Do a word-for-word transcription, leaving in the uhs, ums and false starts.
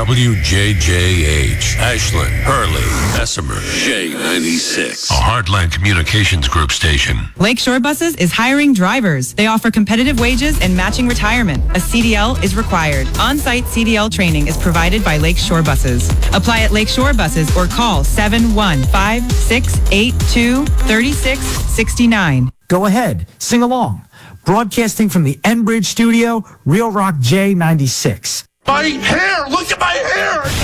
W J J H, Ashland, Hurley, Bessemer, J ninety-six, a Heartland Communications Group station. Lakeshore Buses is hiring drivers. They offer competitive wages and matching retirement. A C D L is required. On-site C D L training is provided by Lakeshore Buses. Apply at Lakeshore Buses or call seven one five, six eight two, three six six nine. Go ahead, sing along. Broadcasting from the Enbridge studio, Real Rock J ninety-six. My hair! Look at my hair!